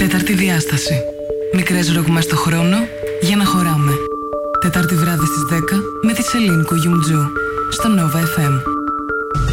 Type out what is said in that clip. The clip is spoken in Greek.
Τέταρτη διάσταση. Μικρές ρογμές στο χρόνο για να χωράμε. Τετάρτη βράδυ στις 10 με τη Σελήνη Κουγιουμτζού στο Nova FM.